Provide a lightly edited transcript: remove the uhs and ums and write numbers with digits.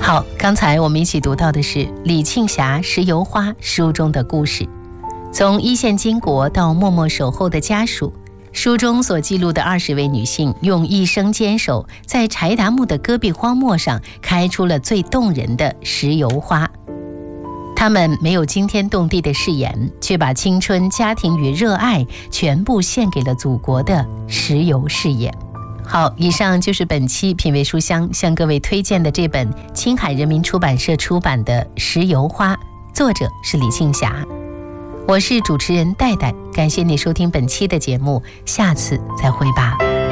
好，刚才我们一起读到的是李庆霞《石油花》书中的故事，从一线巾帼到默默守候的家属，书中所记录的20位女性用一生坚守，在柴达木的戈壁荒漠上开出了最动人的石油花。她们没有惊天动地的誓言，却把青春、家庭与热爱全部献给了祖国的石油事业。好，以上就是本期品味书香向各位推荐的这本青海人民出版社出版的《石油花》，作者是李庆霞。我是主持人戴戴，感谢你收听本期的节目，下次再会吧。